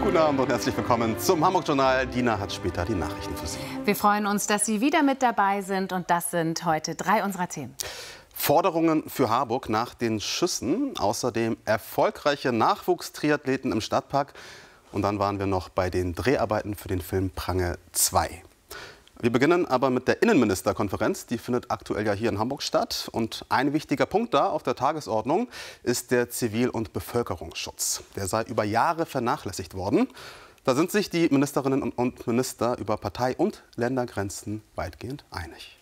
Guten Abend und herzlich willkommen zum Hamburg-Journal. Dina hat später die Nachrichten für Sie. Wir freuen uns, dass Sie wieder mit dabei sind und das sind heute 3 unserer Themen. Forderungen für Harburg nach den Schüssen, außerdem erfolgreiche Nachwuchstriathleten im Stadtpark und dann waren wir noch bei den Dreharbeiten für den Film Prange 2. Wir beginnen aber mit der Innenministerkonferenz, die findet aktuell ja hier in Hamburg statt. Und ein wichtiger Punkt da auf der Tagesordnung ist der Zivil- und Bevölkerungsschutz. Der sei über Jahre vernachlässigt worden. Da sind sich die Ministerinnen und Minister über Partei- und Ländergrenzen weitgehend einig.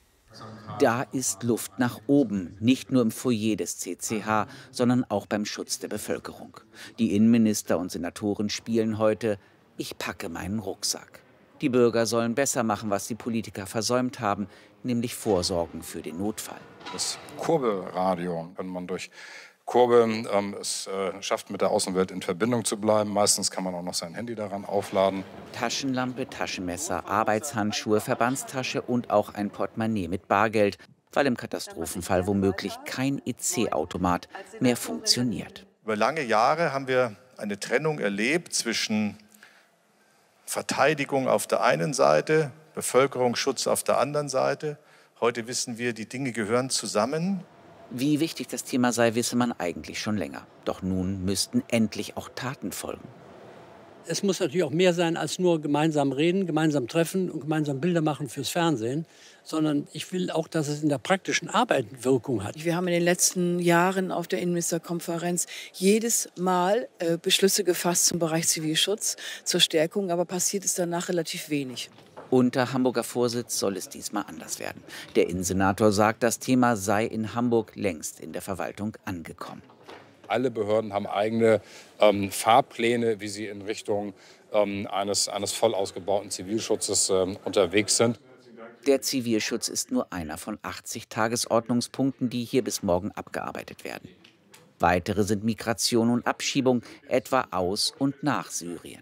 Da ist Luft nach oben, nicht nur im Foyer des CCH, sondern auch beim Schutz der Bevölkerung. Die Innenminister und Senatoren spielen heute „Ich packe meinen Rucksack". Die Bürger sollen besser machen, was die Politiker versäumt haben, nämlich vorsorgen für den Notfall. Das Kurbelradio, wenn man durch Kurbeln es schafft, mit der Außenwelt in Verbindung zu bleiben. Meistens kann man auch noch sein Handy daran aufladen. Taschenlampe, Taschenmesser, Arbeitshandschuhe, Verbandstasche und auch ein Portemonnaie mit Bargeld, weil im Katastrophenfall womöglich kein EC-Automat mehr funktioniert. Über lange Jahre haben wir eine Trennung erlebt zwischen Verteidigung auf der einen Seite, Bevölkerungsschutz auf der anderen Seite. Heute wissen wir, die Dinge gehören zusammen. Wie wichtig das Thema sei, wisse man eigentlich schon länger. Doch nun müssten endlich auch Taten folgen. Es muss natürlich auch mehr sein als nur gemeinsam reden, gemeinsam treffen und gemeinsam Bilder machen fürs Fernsehen, sondern ich will auch, dass es in der praktischen Arbeit Wirkung hat. Wir haben in den letzten Jahren auf der Innenministerkonferenz jedes Mal Beschlüsse gefasst zum Bereich Zivilschutz, zur Stärkung, aber passiert ist danach relativ wenig. Unter Hamburger Vorsitz soll es diesmal anders werden. Der Innensenator sagt, das Thema sei in Hamburg längst in der Verwaltung angekommen. Alle Behörden haben eigene Fahrpläne, wie sie in Richtung eines voll ausgebauten Zivilschutzes unterwegs sind. Der Zivilschutz ist nur einer von 80 Tagesordnungspunkten, die hier bis morgen abgearbeitet werden. Weitere sind Migration und Abschiebung, etwa aus und nach Syrien.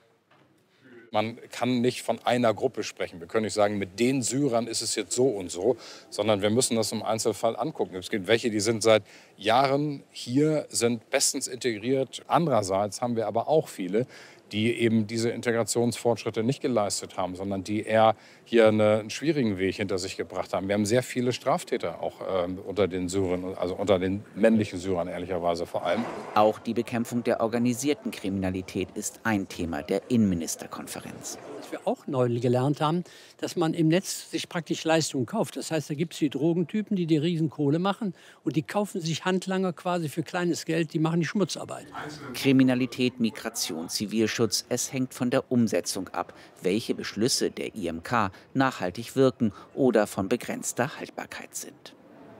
Man kann nicht von einer Gruppe sprechen. Wir können nicht sagen, mit den Syrern ist es jetzt so und so, sondern wir müssen das im Einzelfall angucken. Es gibt welche, die sind seit Jahren hier, sind bestens integriert. Andererseits haben wir aber auch viele, die eben diese Integrationsfortschritte nicht geleistet haben, sondern die eher hier einen schwierigen Weg hinter sich gebracht haben. Wir haben sehr viele Straftäter auch unter den Syrern, also unter den männlichen Syrern ehrlicherweise vor allem. Auch die Bekämpfung der organisierten Kriminalität ist ein Thema der Innenministerkonferenz. Was wir auch neu gelernt haben, dass man im Netz sich praktisch Leistungen kauft. Das heißt, da gibt es die Drogentypen, die riesen Kohle machen und die kaufen sich Handlanger quasi für kleines Geld, die machen die Schmutzarbeit. Kriminalität, Migration, Zivilschutz, es hängt von der Umsetzung ab, welche Beschlüsse der IMK nachhaltig wirken oder von begrenzter Haltbarkeit sind.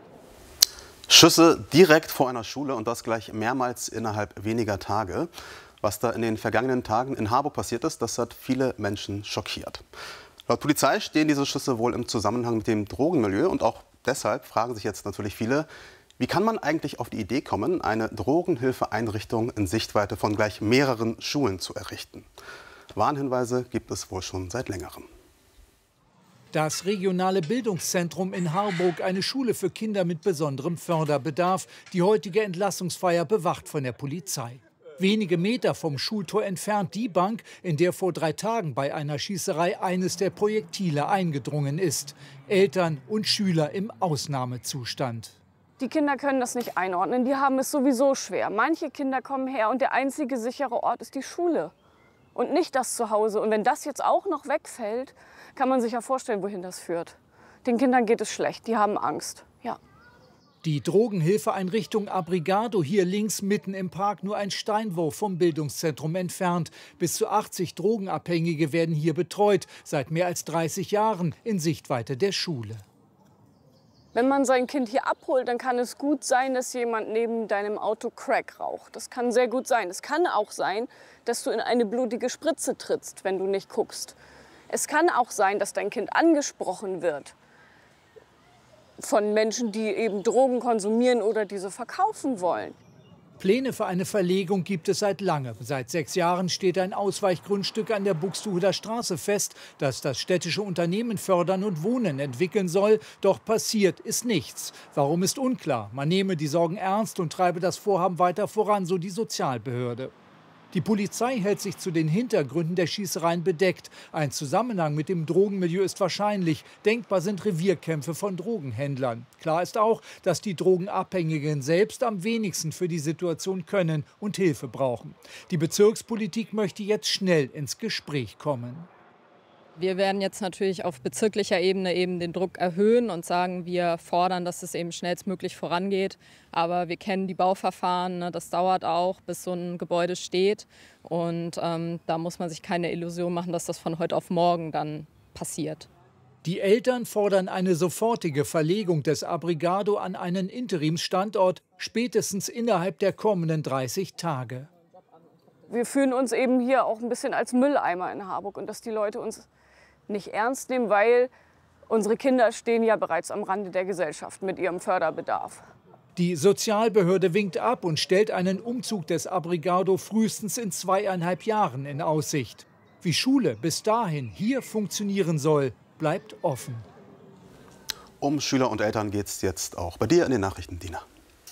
Schüsse direkt vor einer Schule und das gleich mehrmals innerhalb weniger Tage. Was da in den vergangenen Tagen in Harburg passiert ist, das hat viele Menschen schockiert. Laut Polizei stehen diese Schüsse wohl im Zusammenhang mit dem Drogenmilieu und auch deshalb fragen sich jetzt natürlich viele, wie kann man eigentlich auf die Idee kommen, eine Drogenhilfeeinrichtung in Sichtweite von gleich mehreren Schulen zu errichten? Warnhinweise gibt es wohl schon seit längerem. Das regionale Bildungszentrum in Harburg, eine Schule für Kinder mit besonderem Förderbedarf. Die heutige Entlassungsfeier bewacht von der Polizei. Wenige Meter vom Schultor entfernt die Bank, in der vor 3 Tagen bei einer Schießerei eines der Projektile eingedrungen ist. Eltern und Schüler im Ausnahmezustand. Die Kinder können das nicht einordnen, die haben es sowieso schwer. Manche Kinder kommen her und der einzige sichere Ort ist die Schule und nicht das Zuhause. Und wenn das jetzt auch noch wegfällt, kann man sich ja vorstellen, wohin das führt. Den Kindern geht es schlecht, die haben Angst. Ja. Die Drogenhilfeeinrichtung Abrigado hier links mitten im Park, nur ein Steinwurf vom Bildungszentrum entfernt. Bis zu 80 Drogenabhängige werden hier betreut, seit mehr als 30 Jahren in Sichtweite der Schule. Wenn man sein Kind hier abholt, dann kann es gut sein, dass jemand neben deinem Auto Crack raucht. Das kann sehr gut sein. Es kann auch sein, dass du in eine blutige Spritze trittst, wenn du nicht guckst. Es kann auch sein, dass dein Kind angesprochen wird von Menschen, die eben Drogen konsumieren oder diese verkaufen wollen. Pläne für eine Verlegung gibt es seit langem. Seit 6 Jahren steht ein Ausweichgrundstück an der Buxtehuder Straße fest, das das städtische Unternehmen fördern und Wohnen entwickeln soll. Doch passiert ist nichts. Warum ist unklar. Man nehme die Sorgen ernst und treibe das Vorhaben weiter voran, so die Sozialbehörde. Die Polizei hält sich zu den Hintergründen der Schießereien bedeckt. Ein Zusammenhang mit dem Drogenmilieu ist wahrscheinlich. Denkbar sind Revierkämpfe von Drogenhändlern. Klar ist auch, dass die Drogenabhängigen selbst am wenigsten für die Situation können und Hilfe brauchen. Die Bezirkspolitik möchte jetzt schnell ins Gespräch kommen. Wir werden jetzt natürlich auf bezirklicher Ebene eben den Druck erhöhen und sagen, wir fordern, dass es eben schnellstmöglich vorangeht. Aber wir kennen die Bauverfahren, ne? Das dauert auch, bis so ein Gebäude steht. Und da muss man sich keine Illusion machen, dass das von heute auf morgen dann passiert. Die Eltern fordern eine sofortige Verlegung des Abrigado an einen Interimsstandort, spätestens innerhalb der kommenden 30 Tage. Wir fühlen uns eben hier auch ein bisschen als Mülleimer in Harburg und dass die Leute uns nicht ernst nehmen, weil unsere Kinder stehen ja bereits am Rande der Gesellschaft mit ihrem Förderbedarf. Die Sozialbehörde winkt ab und stellt einen Umzug des Abrigado frühestens in 2,5 Jahren in Aussicht. Wie Schule bis dahin hier funktionieren soll, bleibt offen. Um Schüler und Eltern geht es jetzt auch bei dir in den Nachrichten, Dina.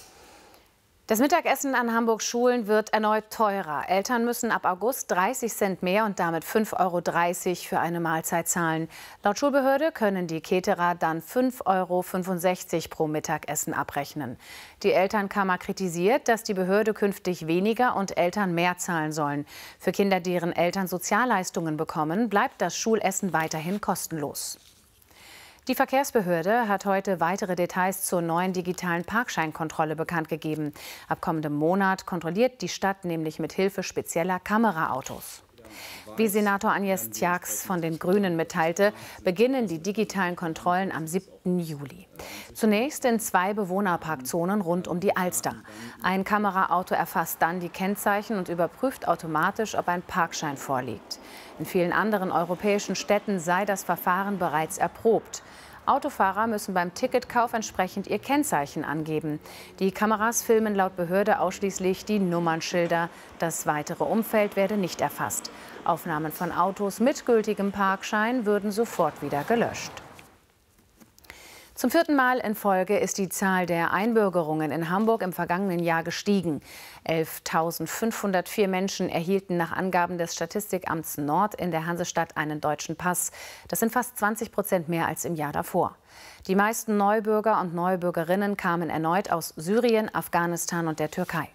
Das Mittagessen an Hamburgs Schulen wird erneut teurer. Eltern müssen ab August 30 Cent mehr und damit 5,30 € für eine Mahlzeit zahlen. Laut Schulbehörde können die Caterer dann 5,65 € pro Mittagessen abrechnen. Die Elternkammer kritisiert, dass die Behörde künftig weniger und Eltern mehr zahlen sollen. Für Kinder, deren Eltern Sozialleistungen bekommen, bleibt das Schulessen weiterhin kostenlos. Die Verkehrsbehörde hat heute weitere Details zur neuen digitalen Parkscheinkontrolle bekannt gegeben. Ab kommendem Monat kontrolliert die Stadt nämlich mit Hilfe spezieller Kameraautos. Wie Senator Agnes Tjax von den Grünen mitteilte, beginnen die digitalen Kontrollen am 7. Juli. Zunächst in 2 Bewohnerparkzonen rund um die Alster. Ein Kameraauto erfasst dann die Kennzeichen und überprüft automatisch, ob ein Parkschein vorliegt. In vielen anderen europäischen Städten sei das Verfahren bereits erprobt. Autofahrer müssen beim Ticketkauf entsprechend ihr Kennzeichen angeben. Die Kameras filmen laut Behörde ausschließlich die Nummernschilder. Das weitere Umfeld werde nicht erfasst. Aufnahmen von Autos mit gültigem Parkschein würden sofort wieder gelöscht. Zum 4. Mal in Folge ist die Zahl der Einbürgerungen in Hamburg im vergangenen Jahr gestiegen. 11.504 Menschen erhielten nach Angaben des Statistikamts Nord in der Hansestadt einen deutschen Pass. Das sind fast 20% mehr als im Jahr davor. Die meisten Neubürger und Neubürgerinnen kamen erneut aus Syrien, Afghanistan und der Türkei.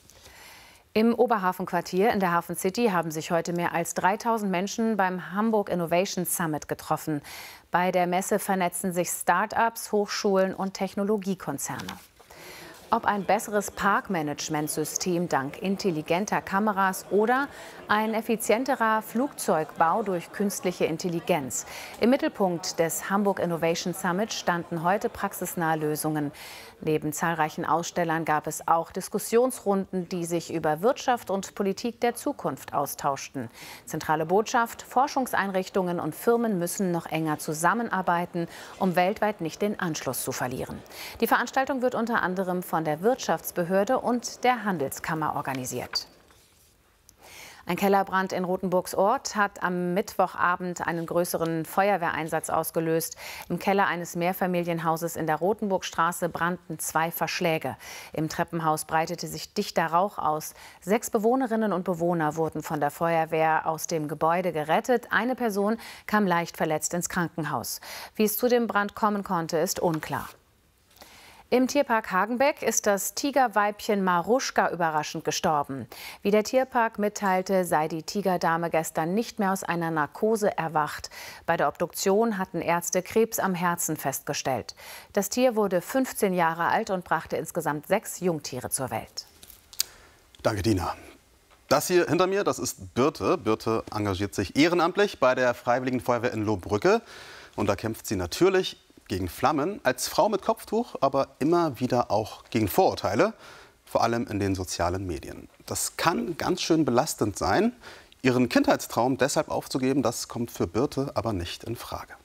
Im Oberhafenquartier in der Hafen City haben sich heute mehr als 3.000 Menschen beim Hamburg Innovation Summit getroffen. Bei der Messe vernetzen sich Start-ups, Hochschulen und Technologiekonzerne. Ob ein besseres Parkmanagementsystem dank intelligenter Kameras oder ein effizienterer Flugzeugbau durch künstliche Intelligenz. Im Mittelpunkt des Hamburg Innovation Summit standen heute praxisnahe Lösungen. Neben zahlreichen Ausstellern gab es auch Diskussionsrunden, die sich über Wirtschaft und Politik der Zukunft austauschten. Zentrale Botschaft, Forschungseinrichtungen und Firmen müssen noch enger zusammenarbeiten, um weltweit nicht den Anschluss zu verlieren. Die Veranstaltung wird unter anderem von der Wirtschaftsbehörde und der Handelskammer organisiert. Ein Kellerbrand in Rothenburgs Ort hat am Mittwochabend einen größeren Feuerwehreinsatz ausgelöst. Im Keller eines Mehrfamilienhauses in der Rothenburgstraße brannten 2 Verschläge. Im Treppenhaus breitete sich dichter Rauch aus. 6 Bewohnerinnen und Bewohner wurden von der Feuerwehr aus dem Gebäude gerettet. Eine Person kam leicht verletzt ins Krankenhaus. Wie es zu dem Brand kommen konnte, ist unklar. Im Tierpark Hagenbeck ist das Tigerweibchen Maruschka überraschend gestorben. Wie der Tierpark mitteilte, sei die Tigerdame gestern nicht mehr aus einer Narkose erwacht. Bei der Obduktion hatten Ärzte Krebs am Herzen festgestellt. Das Tier wurde 15 Jahre alt und brachte insgesamt 6 Jungtiere zur Welt. Danke, Dina. Das hier hinter mir, das ist Birte. Birte engagiert sich ehrenamtlich bei der Freiwilligen Feuerwehr in Lohbrügge. Und da kämpft sie natürlich gegen Flammen, als Frau mit Kopftuch, aber immer wieder auch gegen Vorurteile, vor allem in den sozialen Medien. Das kann ganz schön belastend sein. Ihren Kindheitstraum deshalb aufzugeben, das kommt für Birte aber nicht in Frage.